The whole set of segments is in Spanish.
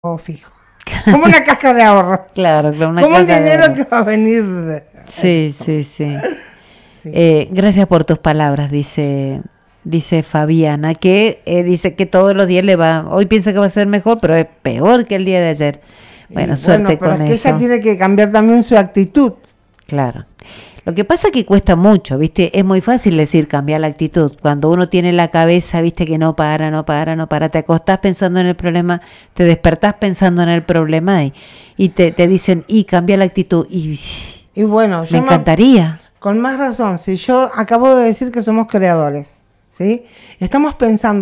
fijo. Como una caja de ahorro. Claro, claro, una Como un caja de dinero ahorro. que va a venir Sí, extra. sí, sí. Sí. Gracias por tus palabras, dice Fabiana, que dice que todos los días le va, hoy piensa que va a ser mejor, pero es peor que el día de ayer. Y Bueno, bueno, suerte pero con es que ella eso, tiene que cambiar también su actitud. claro. Lo que pasa es que cuesta mucho, ¿viste? Es muy fácil decir cambiar la actitud. Cuando uno tiene la cabeza, ¿viste? Que no para, no para, no para. Te acostás pensando en el problema, te despertás pensando en el problema y te dicen, y cambia la actitud. Y Y bueno, me encantaría. con más razón, si yo acabo de decir que somos creadores, ¿sí? Estamos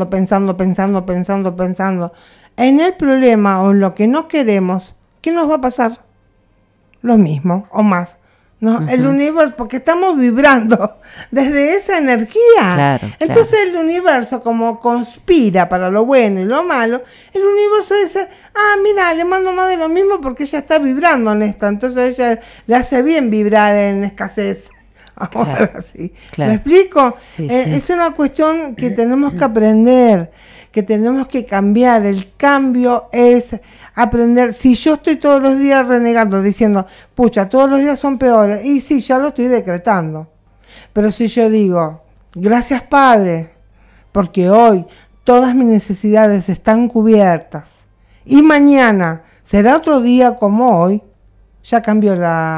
pensando en el problema o en lo que no queremos, ¿qué nos va a pasar? Lo mismo o más. ¿No? El Ujú. universo, porque estamos vibrando desde esa energía. Claro, claro. Entonces el universo, como conspira para lo bueno y lo malo, el universo dice, ah, mira, le mando más de lo mismo porque ella está vibrando en esto. Entonces ella le hace bien vibrar en escasez. O Claro, algo así. ¿Me claro. explico? Sí, sí. Es una cuestión que tenemos que aprender, que tenemos que cambiar. El cambio es aprender. Si yo estoy todos los días renegando, diciendo, pucha, todos los días son peores, y sí, ya lo estoy decretando. Pero si yo digo, gracias Padre, porque hoy todas mis necesidades están cubiertas, y mañana será otro día como hoy, ya cambió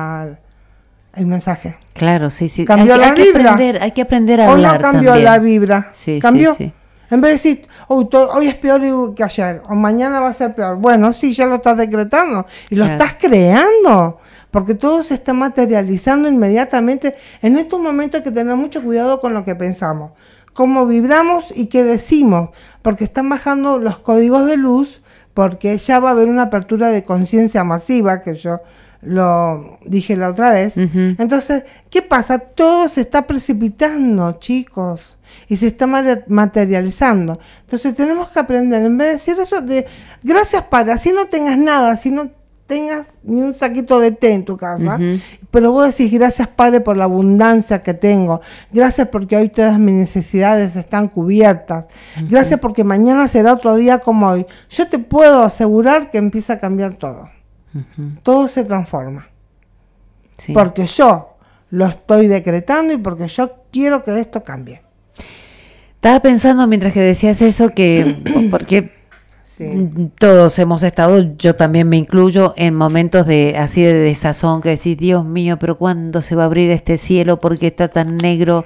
el mensaje. Claro, sí, sí. Cambió la vibra. Hay que aprender a O no hablar cambió también. la vibra. Sí, sí, Cambió. sí. En vez de decir, hoy es peor que ayer, o mañana va a ser peor. Bueno, sí, ya lo estás decretando y lo Claro. estás creando, porque todo se está materializando inmediatamente. En estos momentos hay que tener mucho cuidado con lo que pensamos, cómo vibramos y qué decimos, porque están bajando los códigos de luz, porque ya va a haber una apertura de conciencia masiva, que yo lo dije la otra vez. Ujú. Entonces, ¿qué pasa? Todo se está precipitando, chicos, y se está materializando. Entonces tenemos que aprender, en vez de decir eso de gracias Padre, así no tengas nada, así no tengas ni un saquito de té en tu casa, Ujú. pero vos decís gracias Padre por la abundancia que tengo, gracias porque hoy todas mis necesidades están cubiertas, gracias porque mañana será otro día como hoy. Yo te puedo asegurar que empieza a cambiar todo. Ujú. Todo se transforma. Sí. Porque yo lo estoy decretando y porque yo quiero que esto cambie. Estaba pensando mientras que decías eso que, porque Sí. todos hemos estado, yo también me incluyo, en momentos de así de desazón que decís, Dios mío, pero ¿cuándo se va a abrir este cielo? ¿Porque está tan negro?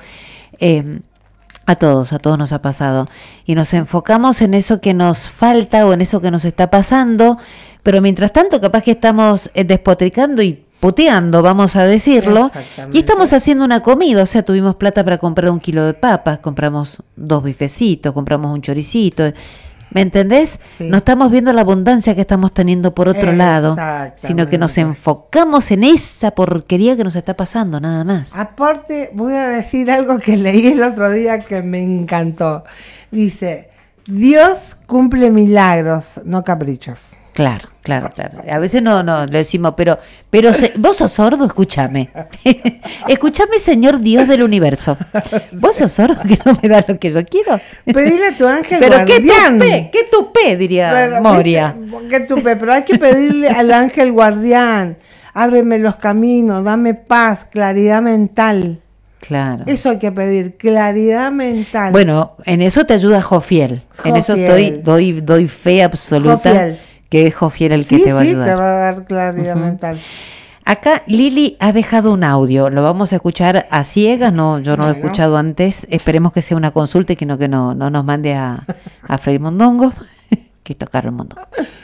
A todos nos ha pasado. Y nos enfocamos en eso que nos falta o en eso que nos está pasando, pero mientras tanto capaz que estamos despotricando y puteando, vamos a decirlo, y estamos Exactamente. haciendo una comida, o sea, tuvimos plata para comprar 1 kilo de papas, compramos 2 bifecitos, compramos un choricito, ¿me entendés? Sí. No estamos viendo la abundancia que estamos teniendo por otro lado, sino que nos Exactamente. enfocamos en esa porquería que nos está pasando, nada más. Aparte, voy a decir algo que leí el otro día que me encantó. Dice, Dios cumple milagros, no caprichos. Claro, claro, claro. A veces no le decimos, pero vos sos sordo, escúchame. Escúchame, Señor Dios del universo. Vos sos sordo que no me da lo que yo quiero. Pedile a tu ángel Pero guardián. qué tupé, diría Pero, Moria. ¿viste? Qué tupe, pero hay que pedirle al ángel guardián, ábreme los caminos, dame paz, claridad mental. Claro. Eso hay que pedir, claridad mental. Bueno, en eso te ayuda Jofiel. En eso Jofiel. doy fe absoluta Jofiel. que es Jofiel el Sí, que te va a sí, ayudar. te va a dar claridad Ujú. mental. Acá Lili ha dejado un audio, lo vamos a escuchar a ciegas, no, yo no lo he Bueno. escuchado antes, esperemos que sea una consulta y que no nos mande a Freír Mondongo, que es tocar el mondongo.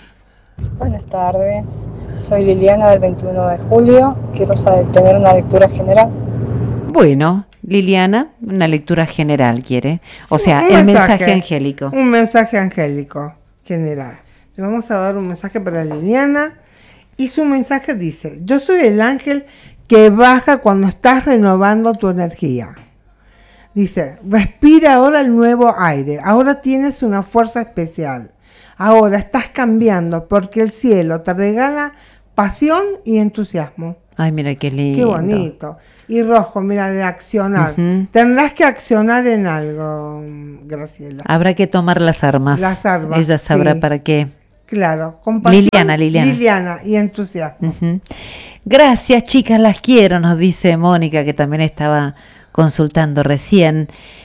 Buenas tardes, soy Liliana del 21 de julio, quiero tener una lectura general. Bueno, Liliana, una lectura general quiere, o Sí, sea, un el mensaje angélico. Un mensaje angélico general. Le vamos a dar un mensaje para Liliana. Y su mensaje dice, yo soy el ángel que baja cuando estás renovando tu energía. Dice, respira ahora el nuevo aire, ahora tienes una fuerza especial. Ahora estás cambiando porque el cielo te regala pasión y entusiasmo. Ay, mira qué lindo. Qué bonito. Y rojo, mira, de accionar. Ujú. Tendrás que accionar en algo, Graciela. Habrá que tomar las armas. Las armas, Ella sabrá sí. para qué. Claro, compasión, Liliana y entusiasmo. Gracias, chicas, las quiero, nos dice Mónica, que también estaba consultando recién.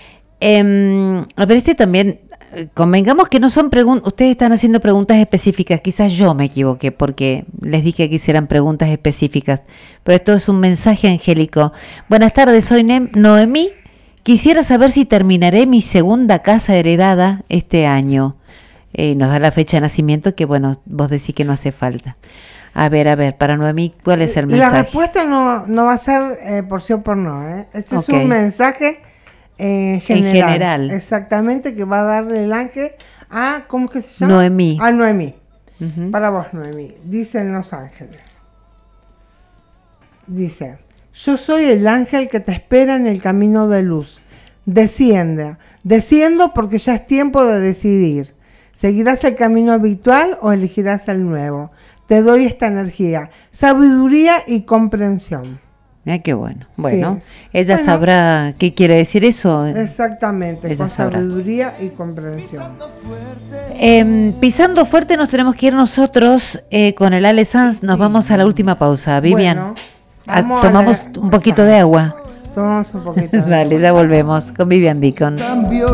A ver, también, convengamos que no son preguntas, ustedes están haciendo preguntas específicas, quizás yo me equivoqué porque les dije que hicieran preguntas específicas, pero esto es un mensaje angélico. Buenas tardes, soy Noemí, quisiera saber si terminaré mi segunda casa heredada este año. Nos da la fecha de nacimiento, que bueno, vos decís que no hace falta. A ver, para Noemí, ¿cuál es el mensaje? La respuesta no va a ser por sí o por no, ¿eh? Este es un mensaje general. Exactamente, que va a darle el ángel a, ¿cómo que se llama? Noemí. A Noemí. Para vos, Noemí. Dicen los ángeles. Dice, yo soy el ángel que te espera en el camino de luz. Desciende. Desciendo porque ya es tiempo de decidir. ¿Seguirás el camino habitual o elegirás el nuevo? Te doy esta energía, sabiduría y comprensión. Qué bueno. Bueno, sí, ella sabrá qué quiere decir eso. Exactamente, ella con sabrá. Sabiduría y comprensión. Pisando fuerte nos tenemos que ir nosotros con el Ale Sanz. Nos vamos a la última pausa. Vivian, tomamos un poquito de agua. Tomamos un poquito de Dale, agua. ya volvemos con Vivian Deacon.